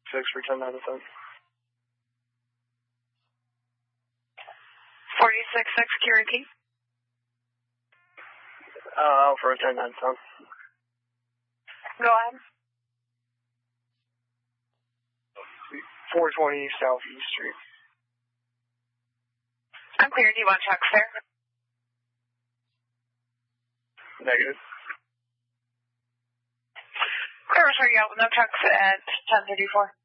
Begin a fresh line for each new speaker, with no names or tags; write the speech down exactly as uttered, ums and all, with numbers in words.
six for ten nine ten.
forty-six six, Cherokee.
Uh, for a ten nine ten.
Go ahead.
four twenty Southeast Street.
I'm clear. Do you want trucks there?
Negative.
Clear, are you out with no trucks at ten thirty-four?